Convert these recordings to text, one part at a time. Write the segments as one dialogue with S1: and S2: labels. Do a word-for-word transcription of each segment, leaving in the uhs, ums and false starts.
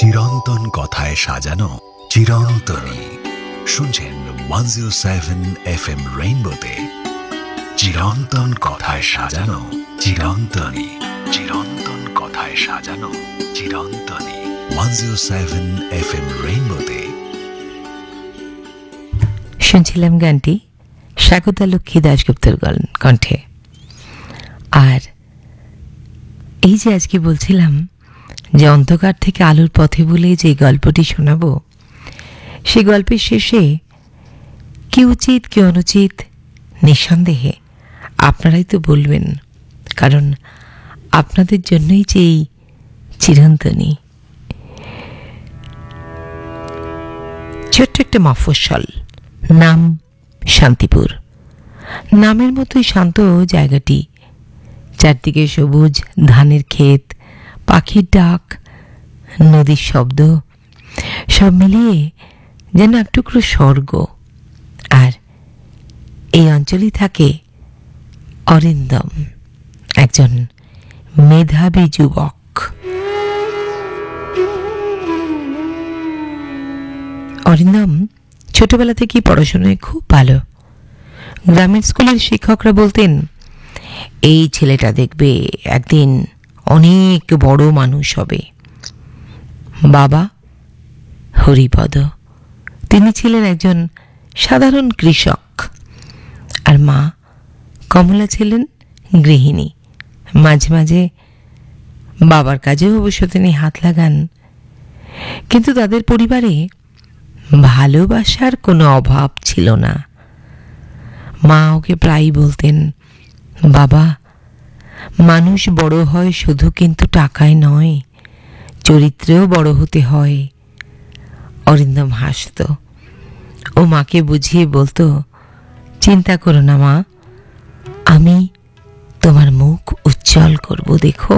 S1: চিরন্তন কথায় সাজানো চিরন্তনী। শুনছেন one zero seven F M রেইনবোতে চিরন্তন কথায় সাজানো চিরন্তনী। চিরন্তন কথায় সাজানো চিরন্তনী। One zero seven F M রেইনবোতে
S2: শুনছিলাম গানটি স্বাগতা লক্ষ্মী দাশগুপ্তর কণ্ঠে। আর এই যে আজকে বলছিলাম যে অন্ধকার থেকে আলোর পথে বলে যে গল্পটি শোনাবো, সেই গল্পের শেষে কি উচিত কি অনুচিত নিঃসন্দেহে আপনারাই তো বলবেন, কারণ আপনাদের জন্যই যে এই চিরন্তনী। ছোট্ট একটা মফস্বল, নাম শান্তিপুর। নামের মতোই শান্ত জায়গাটি, চারদিকে সবুজ ধানের ক্ষেত, পাখির ডাক, নদীর শব্দ, সব মিলিয়ে যেন এক টুকরো স্বর্গ। আর এই অঞ্চলেই থাকে অরিন্দম, একজন মেধাবী যুবক। অরিন্দম ছোটবেলা থেকেই পড়াশোনায় খুব ভালো। গ্রামের স্কুলের শিক্ষকরা বলতেন, এই ছেলেটা দেখবে একদিন অনেক বড় মানুষ হবে। বাবা হরিপদ, তিনি ছিলেন একজন সাধারণ কৃষক, আর মা কমলা ছিলেন গৃহিণী। মাঝে মাঝে বাবার কাজেও অবশ্য তিনি হাত লাগান, কিন্তু তাদের পরিবারে ভালোবাসার কোনো অভাব ছিল না। মা ওকে প্রায়ই বলতেন, বাবা, মানুষ বড় হয় শুধু কিন্তু টাকায় নয়, চরিত্রেও বড় হতে হয়। অরিন্দম হাসত ও মাকে বুঝিয়ে বলতো, চিন্তা করো না মা, আমি তোমার মুখ উজ্জ্বল করব, দেখো।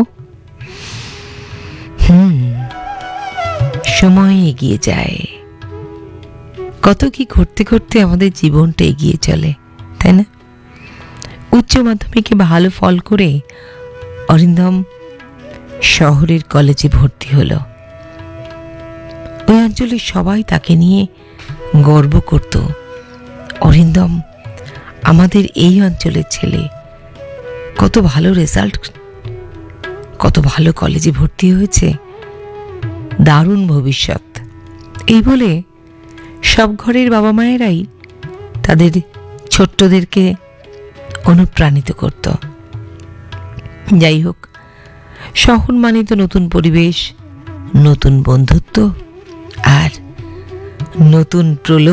S2: হুম সময় এগিয়ে যায়, কত কি ঘটতে ঘটতে আমাদের জীবনটা এগিয়ে চলে, তাই না? উচ্চ মাধ্যমিকে ভালো ফল করে অরিন্দম শহরের কলেজে ভর্তি হলো। ওই অঞ্চলের সবাই তাকে নিয়ে গর্ব করত, অরিন্দম আমাদের এই অঞ্চলের ছেলে, কত ভালো রেজাল্ট, কত ভালো কলেজে ভর্তি হয়েছে, দারুণ ভবিষ্যৎ। এই বলে সব ঘরের বাবা মায়েরাই তাদের ছোট্টদেরকে অনুপ্রাণিত করত। যাই হোক, শহর মানে তো নতুন পরিবেশ, নতুন বন্ধুত্ব আর নতুন প্রলোভন।